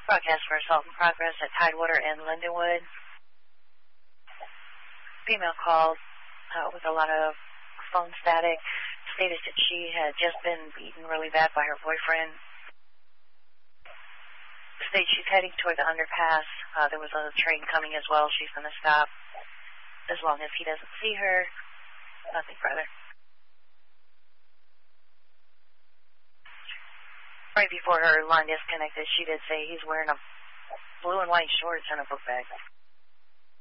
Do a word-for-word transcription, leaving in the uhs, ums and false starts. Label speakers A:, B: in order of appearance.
A: Broadcast for assault in progress at Tidewater and Lindenwood. Female called uh, with a lot of phone static. Stated that she had just been beaten really bad by her boyfriend. Stated she's heading toward the underpass. Uh, there was a train coming as well. She's going to stop as long as he doesn't see her. Nothing further. Right before her line disconnected, she did say he's wearing a blue and white shorts and a book bag.